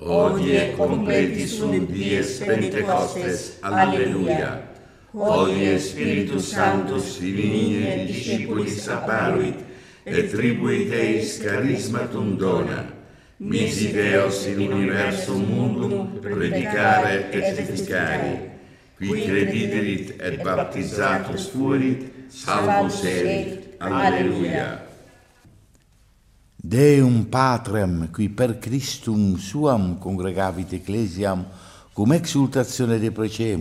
hodie completi sunt dies Pentecostes, alleluia. Hodie Spiritus Sanctus divinie discipulis apparuit, et tribuit eis charismatum dona, misi Deos in universum mundum predicare et testificare, qui crediterit et baptizatus fuerit, salvus erit. Alleluia. Deum Patrem, qui per Christum suam congregavit ecclesiam, cum exultatione deprecem,